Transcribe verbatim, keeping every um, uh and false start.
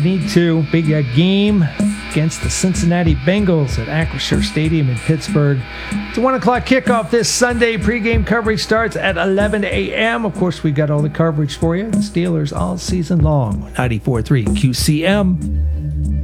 Need to. Big uh, game against the Cincinnati Bengals at Acrisure Stadium in Pittsburgh. It's a one o'clock kickoff this Sunday. Pre-game coverage starts at eleven a.m. Of course, we've got all the coverage for you. The Steelers all season long. ninety-four point three Q C M.